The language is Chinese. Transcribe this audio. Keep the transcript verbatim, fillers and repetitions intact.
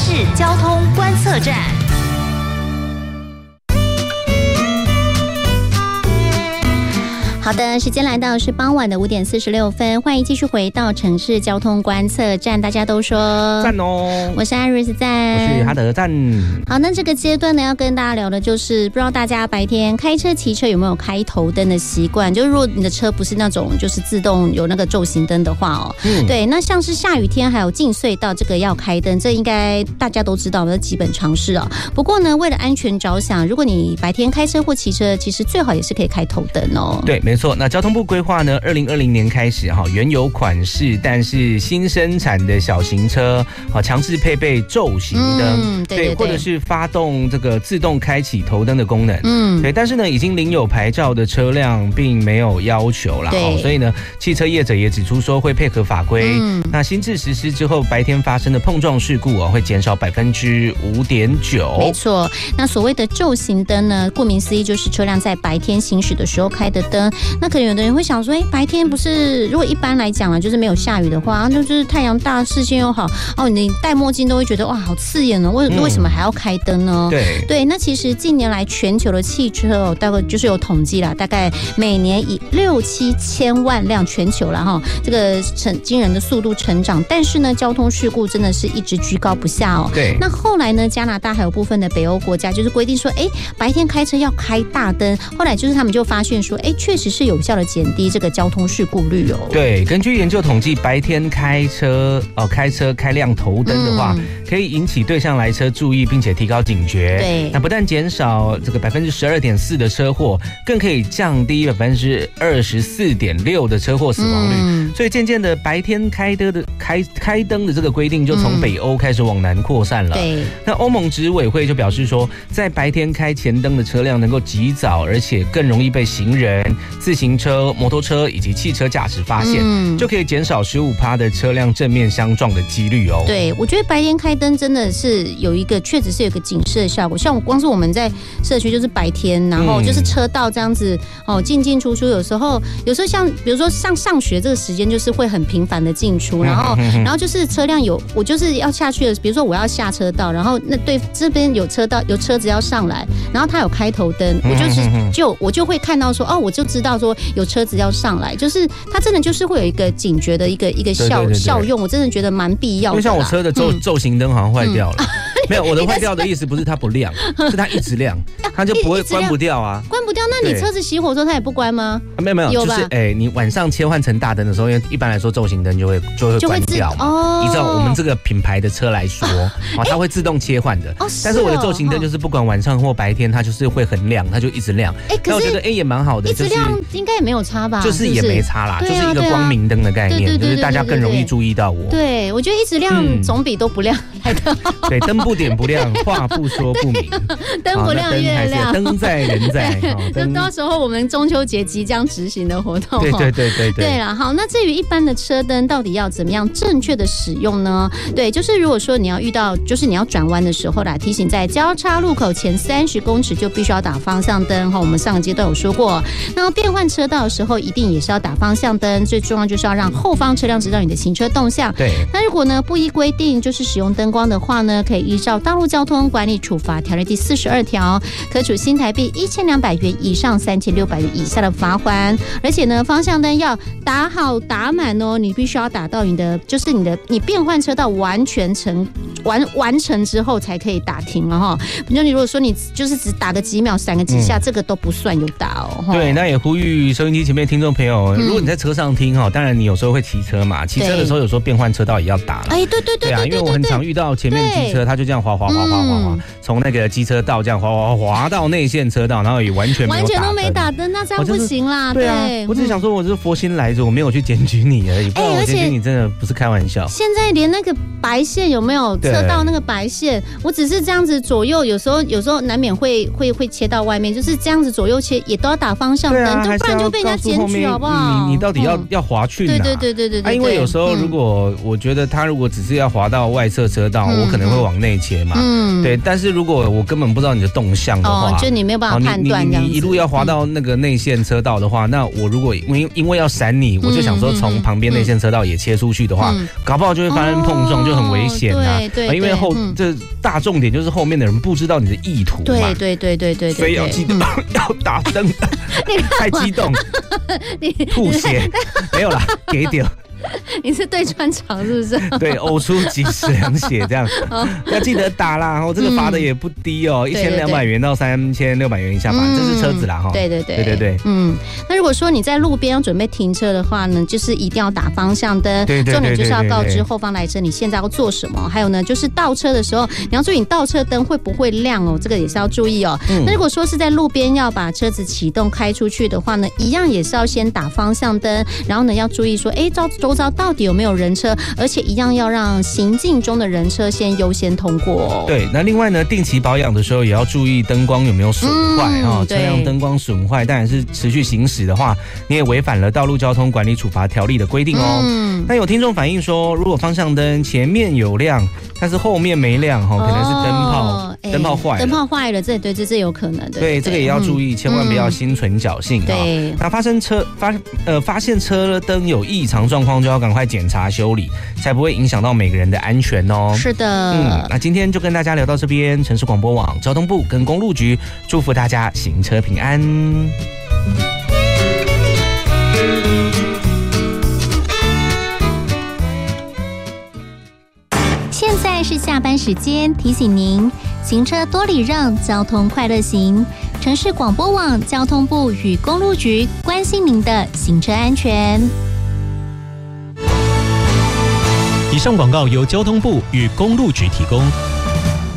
市交通观测站。好的，时间来到是傍晚的五点四十六分，欢迎继续回到城市交通观测站。大家都说赞哦， 我是艾瑞斯赞， 我是哈德赞。 好，那这个阶段呢，要跟大家聊的就是，不知道大家白天开车、骑车有没有开头灯的习惯？就是如果你的车不是那种就是自动有那个昼行灯的话哦，嗯，对，那像是下雨天还有进隧道，这个要开灯，这应该大家都知道的基本常识哦。不过呢，为了安全着想，如果你白天开车或骑车，其实最好也是可以开头灯哦。 对，没错。那交通部规划呢，二零二零年开始哈，原有款式但是新生产的小型车，好强制配备昼行灯，嗯，对, 对, 对，或者是发动这个自动开启头灯的功能，嗯，对。但是呢，已经领有牌照的车辆并没有要求啦，对，所以呢，汽车业者也指出说会配合法规。嗯，那新制实施之后，白天发生的碰撞事故啊，会减少百分之五点九。 没错，那所谓的昼行灯呢，顾名思义就是车辆在白天行驶的时候开的灯。那可能有的人会想说，哎，白天不是如果一般来讲啊，就是没有下雨的话，那就是太阳大，视线又好，哦，你戴墨镜都会觉得哇，好刺眼哦。为为什么还要开灯呢？ 对对，那其实近年来全球的汽车哦，大概就是有统计啦，大概每年以六七千万辆全球啦哈，这个成惊人的速度成长，但是呢，交通事故真的是一直居高不下哦。 对， 那后来呢，加拿大还有部分的北欧国家就是规定说，哎，白天开车要开大灯，后来就是他们就发现说，哎，确实是有效的减低这个交通事故率哦。 对，根据研究统计，白天开车哦，开车开亮头灯的话，嗯，可以引起对向来车注意，并且提高警觉。 对， 那不但减少这个百分之十二点四的车祸，更可以降低百分之二十四点六的车祸死亡率。嗯，所以渐渐的，白天开灯的开开灯的这个规定就从北欧开始往南扩散了。 对， 那欧盟执委会就表示说，在白天开前灯的车辆能够及早，而且更容易被行人、自行车、摩托车以及汽车驾驶发现，嗯，就可以减少 百分之十五 的车辆正面相撞的几率哦。 对，我觉得白天开灯真的是有一个，确实是有一个警示的效果。像我光是我们在社区就是白天，然后就是车道这样子哦，进进出出，有时候有时候像比如说上上学这个时间，就是会很频繁的进出，然后然后就是车辆有我就是要下去的，比如说我要下车道，然后那对这边有车道有车子要上来，然后他有开头灯，我就是就我就会看到说哦，我就知道说有车子要上来，就是它真的就是会有一个警觉的一个一个效对对对对效用，我真的觉得蛮必要的。 因为像我车的昼昼行灯好像坏掉了。嗯没有，我的坏掉的意思不是它不亮，是它一直亮，它就不会关不掉啊。 关不掉，那你车子熄火之后它也不关吗？ 啊、没有没有，就是哎、欸，你晚上切换成大灯的时候，因为一般来说昼行灯就会就会关掉嘛。哦，依照我们这个品牌的车来说，啊，它会自动切换的。哦，但是我的昼行灯就是不管晚上或白天，它就是会很亮，它就一直亮。哎，那我觉得哎、欸、也蛮好的， 一直亮应该也没有差吧？ 就是也没差啦，就是一个光明灯的概念，就是大家更容易注意到我。 对，我觉得一直亮总比都不亮来的好。 对，灯不点不亮。话不说不明， 灯不亮月亮， 灯在人在。 那到时候我们中秋节即将执行的活动， 对对对对对。 对了，好，那至于一般的车灯到底要怎么样正确的使用呢？对，就是如果说你要遇到，就是你要转弯的时候啦，提醒在交叉路口前三十公尺就必须要打方向灯哈。我们上个阶段有说过，那变换车道的时候一定也是要打方向灯，最重要就是要让后方车辆知道你的行车动向。 对。 那如果呢不依规定就是使用灯光的话呢，可以依照道路交通管理处罚条例第四十二条，可处新台币一千两百元以上三千六百元以下的罚款。而且呢，方向灯要打好打满哦，你必须要打到你的，就是你的你变换车道完全成完完成之后才可以打停了哈。比如你如果说你就是只打个几秒、闪个几下，嗯、这个都不算有打哦。 对，那也呼吁收音机前面听众朋友，如果你在车上听哈，当然你有时候会骑车嘛，骑车的时候有时候变换车道也要打了。 哎，对对对对啊，因为我很常遇到前面机车，他就这样滑滑滑滑滑滑，从那个机车道这样滑滑滑到内线车道，然后也完全没有打灯，完全都没打灯，那这样不行啦。 对啊，我只是想说，我是佛心来着，我没有去检举你而已。不然我检举你真的不是开玩笑。 现在连那个白线有没有车道那个白线，我只是这样子左右，有时候有时候难免会会会切到外面，就是这样子左右切也都要打方向灯，啊、不然就被人家检举好不好？ 你你到底要、嗯、要滑去哪？ 对对对对对对。 啊，因为有时候如果、嗯、我觉得他如果只是要滑到外侧车道，嗯、我可能会往内切嘛。嗯，对。但是如果我根本不知道你的动向的话， 哦、就你没有办法判断这样子。 你一路要滑到那个内线车道的话，嗯、那我如果因为因为要闪你，我就想说从旁边内线车道也切出去的话，嗯、搞不好就会发生碰撞，哦、就很危险啊。对对对， 因为后、嗯、这大重点就是后面的人不知道你的意图嘛， 对对对对对， 所以要记得、嗯、要打灯，太激动，吐血没有啦，给点。 你是对穿肠是不是？ 对，呕出几十两血这样，要记得打啦。哦，这个罚的也不低哦，一千两百元到三千六百元以下罚，嗯、这是车子啦哈。 对对对对对对， 嗯。那如果说你在路边要准备停车的话呢，就是一定要打方向灯， 对对对对对对，重点就是要告知后方来车你现在要做什么。还有呢，就是倒车的时候，你要注意你倒车灯会不会亮哦，这个也是要注意哦。嗯、那如果说是在路边要把车子启动开出去的话呢，一样也是要先打方向灯，然后呢要注意说，哎，周周遭到底有没有人车，而且一样要让行进中的人车先优先通过、哦。 对，那另外呢，定期保养的时候也要注意灯光有没有损坏啊。车辆灯光损坏，当然是持续行驶的话，你也违反了道路交通管理处罚条例的规定哦。嗯。那有听众反映说，如果方向灯前面有亮，但是后面没亮哈，可能是灯泡灯泡坏了， 灯泡坏了，这对这这有可能的。 对，这个也要注意，千万不要心存侥幸啊。对。那发生车发呃发现车灯有异常状况，就要赶快检查修理，才不会影响到每个人的安全哦。 是的， 嗯，那今天就跟大家聊到这边，城市广播网交通部跟公路局祝福大家行车平安。 现在是下班时间，提醒您行车多礼让，交通快乐行。城市广播网交通部与公路局关心您的行车安全。 以上广告由交通部与公路局提供。